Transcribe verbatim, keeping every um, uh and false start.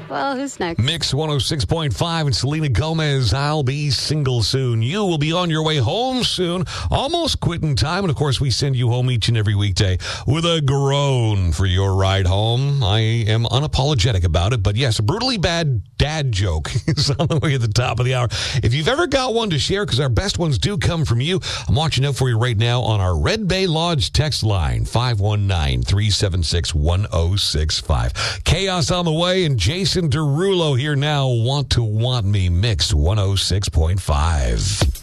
Well, who's next? Mix one oh six point five and Selena Gomez, I'll be single soon. You will be on your way home soon. Almost quitting time. And, of course, we send you home each and every weekday with a groan for your ride home. I am unapologetic about it. But, yes, a brutally bad dad joke is on the way at the top of the hour. If you've ever got one to share, because our best ones do come from you, I'm watching out for you right now on our Red Bay Lodge text line, five one nine, three seven six, one oh six five. Chaos on the way, and Jason Derulo here now. Want to Want Me, Mixed one oh six point five.